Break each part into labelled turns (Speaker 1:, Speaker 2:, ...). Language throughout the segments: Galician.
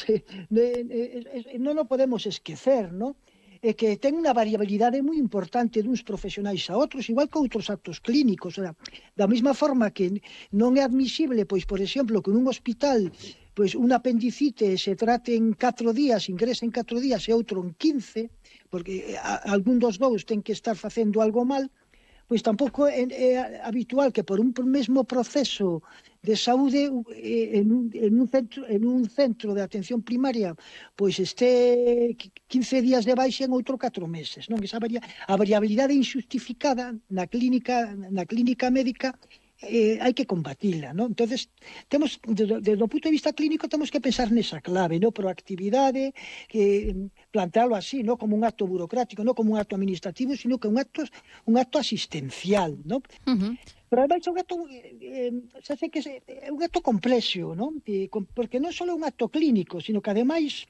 Speaker 1: non o podemos esquecer, non? Que ten unha variabilidade moi importante duns profesionais a outros, igual que outros actos clínicos. Da mesma forma que non é admisible, pois, por exemplo, que nun hospital pois un apendicite se trate en 4 días, ingrese en 4 días e outro en 15, porque algún dos dous ten que estar facendo algo mal, pois tampouco é habitual que por un mesmo proceso de saúde en un centro de atención primaria pois este 15 días de baixa en outro 4 meses, non? Esa a variabilidade injustificada na clínica médica hai que combatila, non? Entonces, temos, desde o punto de vista clínico, temos que pensar nesa clave, non? Proactividade, plantearlo así, non como un acto burocrático, non como un acto administrativo, sino que un acto asistencial, non? Pero ademais é un acto, xa sei que é un acto complexo, non? Porque non só é un acto clínico, sino que ademais,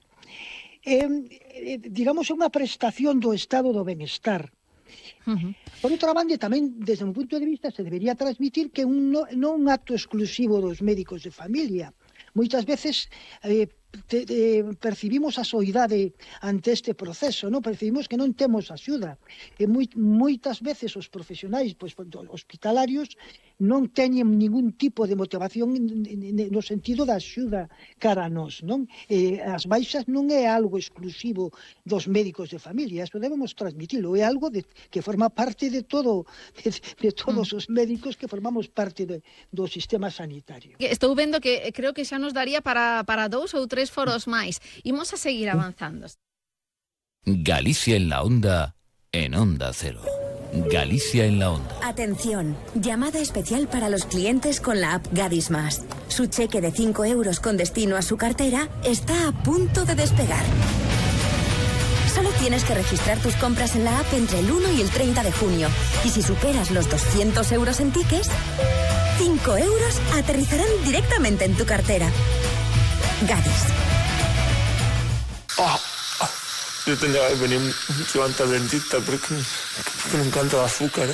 Speaker 1: digamos, é unha prestación do estado do benestar. Por outra banda, tamén, desde o punto de vista, se debería transmitir que non é un acto exclusivo dos médicos de familia. Moitas veces percibimos a soidade ante este proceso, non? Percibimos que non temos axuda. E moitas veces os profesionais hospitalarios non teñen ningún tipo de motivación no sentido da axuda cara a nós, non? As baixas non é algo exclusivo dos médicos de familia, isto debemos transmitilo, é algo que forma parte de todos os médicos que formamos parte do sistema sanitario.
Speaker 2: Estou vendo que creo que xa nos daría para 2 ou 3 foros máis. Imos a seguir avanzando.
Speaker 3: Galicia en la Onda, en Onda Cero. Galicia en la Onda.
Speaker 4: Atención, llamada especial para los clientes con la app Gadis Más. Su cheque de 5 euros con destino a su cartera está a punto de despegar. Solo tienes que registrar tus compras en la app entre el 1 y el 30 de junio. Y si superas los 200 euros en tickets, 5 euros aterrizarán directamente en tu cartera. Gadis.
Speaker 5: Yo tendría que venir mucho antes al dentista porque me encanta el azúcar.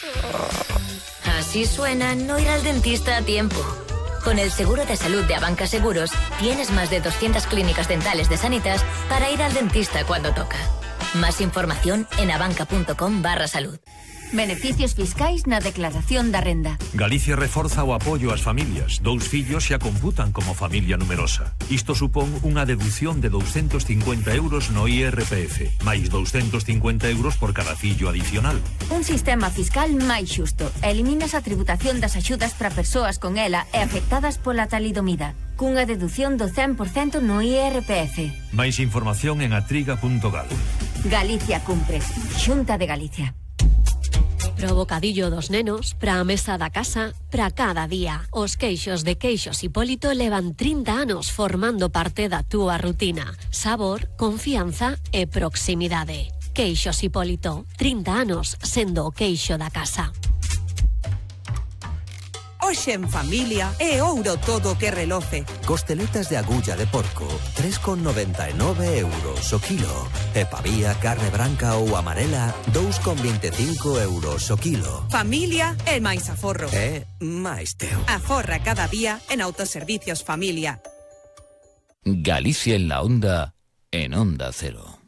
Speaker 6: Así suena no ir al dentista a tiempo. Con el seguro de salud de Abanca Seguros, tienes más de 200 clínicas dentales de Sanitas para ir al dentista cuando toca. Más información en abanca.com/salud.
Speaker 7: Beneficios fiscais na declaración da renda.
Speaker 8: Galicia reforza o apoio ás familias. 2 fillos xa computan como familia numerosa. Isto supón unha deducción de 250 euros no IRPF, máis 250 euros por cada fillo adicional.
Speaker 7: Un sistema fiscal máis xusto. Eliminas a tributación das axudas para persoas con ela e afectadas pola talidomida, cunha deducción do 100% no IRPF.
Speaker 8: Máis información en atriga.gal.
Speaker 7: Galicia cumpre. Xunta de Galicia.
Speaker 9: Pro bocadillo dos nenos, pra a mesa da casa, pra cada día. Os queixos de Queixos Hipólito levan 30 anos formando parte da túa rutina. Sabor, confianza e proximidade. Queixos Hipólito, 30 anos sendo o queixo da casa.
Speaker 10: Hoxe en familia é ouro todo que reloce.
Speaker 11: Costeletas de agulla de porco, 3,99 euros o kilo. E pavía, carne branca ou amarela, 2,25 euros o kilo.
Speaker 10: Familia é máis aforro.
Speaker 11: É máis teu.
Speaker 10: Aforra cada día en Autoservicios Familia.
Speaker 3: Galicia en la Onda, en Onda Cero.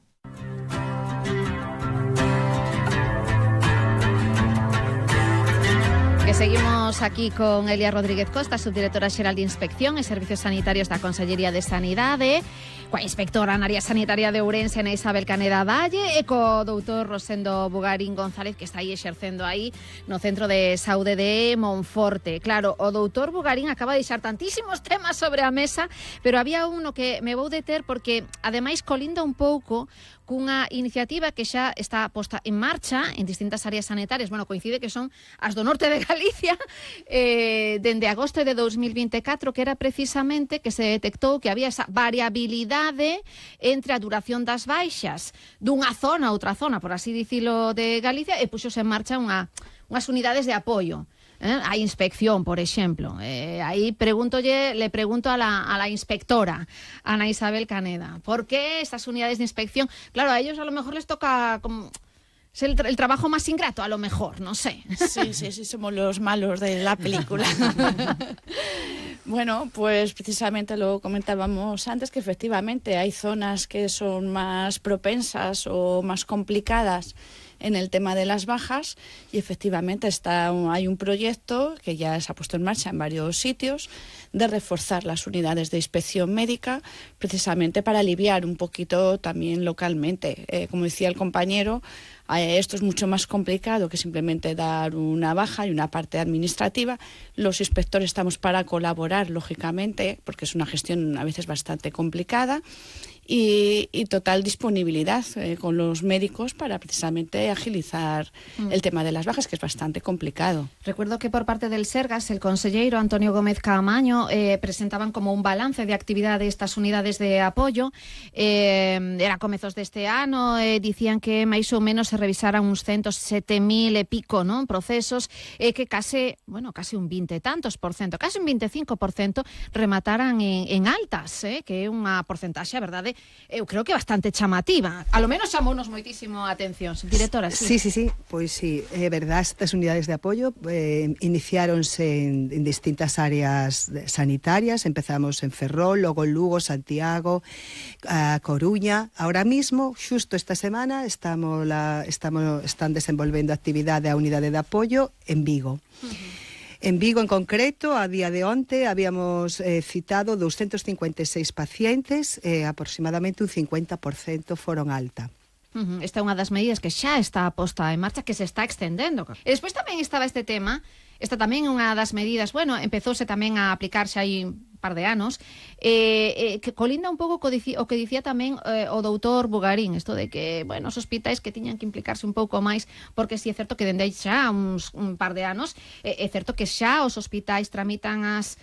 Speaker 2: Que seguimos aquí con Elia Rodríguez Costa, subdirectora xeral de Inspección e Servicios Sanitarios da Consellería de Sanidade, coa inspectora na área sanitaria de Ourense, Ana Isabel Caneda Valle, e co doutor Rosendo Bugarín González, que está aí exercendo aí no Centro de Saúde de Monforte. Claro, o doutor Bugarín acaba de deixar tantísimos temas sobre a mesa, pero había uno que me vou deter porque, ademais, colinda un pouco cunha iniciativa que xa está posta en marcha en distintas áreas sanitarias. Bueno, coincide que son as do norte de Galicia, dende agosto de 2024, que era precisamente que se detectou que había esa variabilidade entre a duración das baixas dunha zona a outra zona, por así dicilo, de Galicia, e puxose en marcha unhas unidades de apoio. A inspección, por exemplo. Aí le pregunto a la inspectora, Ana Isabel Caneda, ¿por qué estas unidades de inspección? Claro, a ellos a lo mejor les toca como ser el trabajo más ingrato, a lo mejor, no sé.
Speaker 12: Sí, somos los malos de la película. Bueno, pues precisamente lo comentábamos antes, que efectivamente hay zonas que son más propensas o más complicadas en el tema de las bajas, y efectivamente hay un proyecto que ya se ha puesto en marcha en varios sitios de reforzar las unidades de inspección médica, precisamente para aliviar un poquito también localmente. Como decía el compañero, esto es mucho más complicado que simplemente dar una baja y una parte administrativa. Los inspectores estamos para colaborar, lógicamente, porque es una gestión a veces bastante complicada, y total disponibilidad con los médicos para precisamente agilizar el tema de las bajas, que es bastante complicado.
Speaker 2: Recuerdo que por parte del Sergas, el consellero Antonio Gómez Caamaño presentaban como un balance de actividad de estas unidades de apoyo. Era comezos deste ano, dicían que máis ou menos se revisaran uns 107.000 e pico, non, procesos, que case un 20 e tantos por cento, case un 25% remataran en altas, que é unha porcentaxe, a verdade, eu creo que bastante chamativa. A lo menos chamounos moitísimo a atención. Directora, sí.
Speaker 13: Sí, pois sí, é verdade, estas unidades de apoio iniciáronse en distintas áreas sanitarias. Empezamos en Ferrol, logo Lugo, Santiago, a Coruña. Ahora mismo, xusto esta semana, están desenvolvendo actividade a unidade de apoio en Vigo. En Vigo, en concreto, a día de onte, habíamos citado 256 pacientes, aproximadamente un 50% foron alta.
Speaker 2: Esta é unha das medidas que xa está posta en marcha, que se está extendendo. E despois tamén estaba este tema, esta tamén é unha das medidas, empezouse tamén a aplicarse hai par de anos, que colinda un pouco o que dicía tamén o doutor Bugarín, isto de que, os hospitais que tiñan que implicarse un pouco máis, porque si é certo que dende aí xa un par de anos, é certo que xa os hospitais tramitan as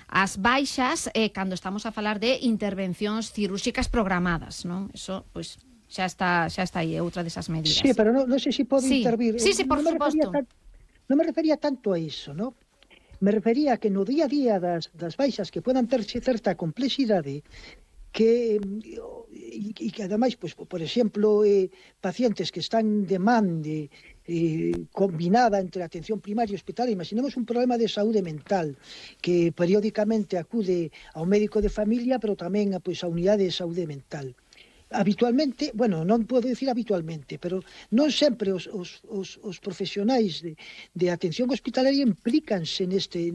Speaker 2: baixas cando estamos a falar de intervencións cirúrxicas programadas, non? Eso, pois, xa está aí, outra desas medidas.
Speaker 1: Sí, pero non sei se pode intervir.
Speaker 2: Sí, por suposto.
Speaker 1: Non me refería tanto a iso, non? Me refería a que no día a día das baixas que puedan ter certa complexidade, que ademais, por exemplo, pacientes que están en demanda combinada entre atención primaria e hospital. Imaginemos un problema de saúde mental que periódicamente acude ao médico de familia, pero tamén a unidade de saúde mental. Habitualmente, non podo dicir habitualmente, pero non sempre os profesionais de atención hospitalaria implícanse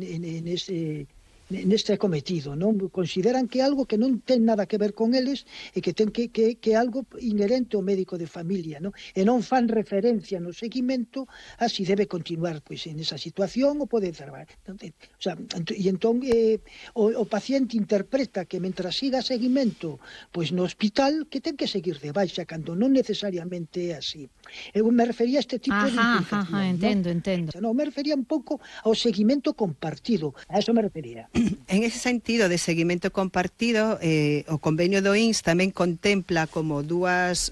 Speaker 1: neste cometido, non? Consideran que é algo que non ten nada que ver con eles e que ten que é algo inherente ao médico de familia, non? E non fan referencia no seguimento a si debe continuar en esa situación ou pode cerrar. E entón o paciente interpreta que mentras siga seguimento no hospital, que ten que seguir de baixa, cando non necesariamente é así. Eu me refería a este tipo de implicación.
Speaker 2: Entendo.
Speaker 1: Non, me refería un pouco ao seguimento compartido, a eso me refería.
Speaker 13: En ese sentido de seguimento compartido, o convenio do INS tamén contempla como dúas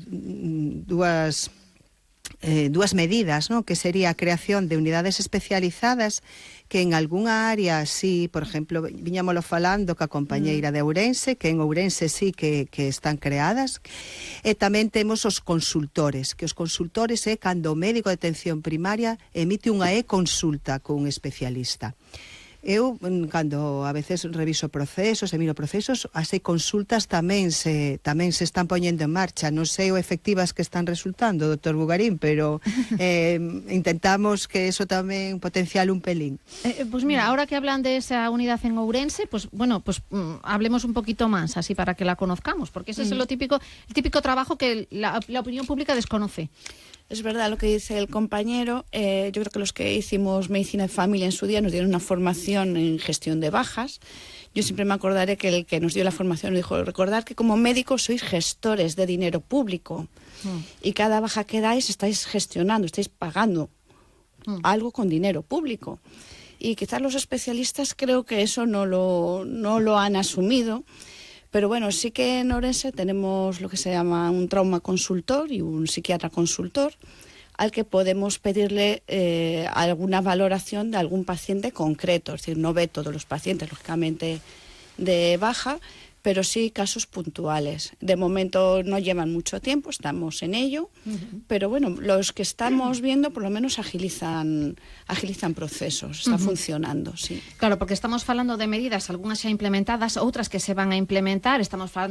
Speaker 13: medidas, ¿no? Que sería a creación de unidades especializadas que en algunha área, sí, por exemplo, viñámolo falando ca compañeira de Ourense, que en Ourense sí que están creadas, e tamén temos os consultores, que os consultores é cando o médico de atención primaria emite unha e-consulta con un especialista. Eu, cando a veces reviso procesos e miro procesos, as consultas tamén se están poñendo en marcha. Non sei o efectivas que están resultando, doutor Bugarín, pero intentamos que eso tamén potencial un pelín.
Speaker 2: Pues mira, ahora que hablan de esa unidad en Ourense, hablemos un poquito más, así para que la conozcamos, porque ese es el típico trabajo que la opinión pública desconoce.
Speaker 12: Es verdad lo que dice el compañero. Yo creo que los que hicimos medicina de familia en su día nos dieron una formación en gestión de bajas. Yo siempre me acordaré que el que nos dio la formación nos dijo: recordad que como médicos sois gestores de dinero público y cada baja que dais estáis gestionando, estáis pagando algo con dinero público. Y quizás los especialistas creo que eso no lo han asumido. Pero sí que en Ourense tenemos lo que se llama un trauma consultor y un psiquiatra consultor, al que podemos pedirle alguna valoración de algún paciente concreto. Es decir, no ve todos los pacientes, lógicamente, de baja, pero sí casos puntuales. De momento no llevan mucho tiempo, estamos en ello, pero bueno, los que estamos viendo por lo menos agilizan procesos, está funcionando, sí.
Speaker 2: Claro, porque estamos falando de medidas, algunhas xa implementadas, outras que se van a implementar, estamos falando